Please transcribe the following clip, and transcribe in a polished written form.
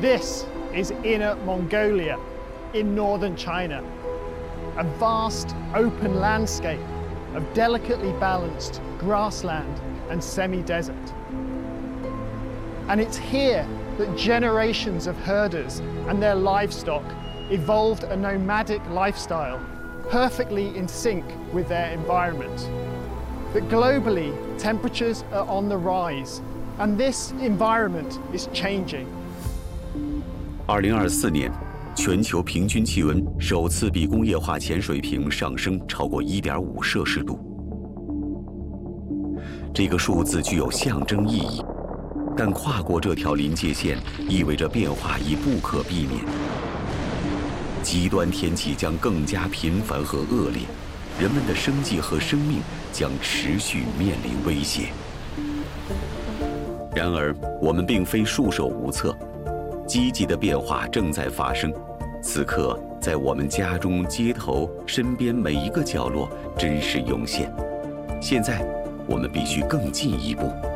This is Inner Mongolia in northern China, a vast open landscape of delicately balanced grassland and semi-desert. And it's here that generations of herders and their livestock evolved a nomadic lifestyle perfectly in sync with their environment. But globally, temperatures are on the rise, and this environment is changing. 2024年，全球平均气温首次比工业化前水平上升超过1.5摄氏度。这个数字具有象征意义，但跨过这条临界线意味着变化已不可避免。极端天气将更加频繁和恶劣，人们的生计和生命将持续面临威胁。然而，我们并非束手无策，积极的变化正在发生。此刻，在我们家中、街头、身边每一个角落，真实涌现。现在，我们必须更进一步。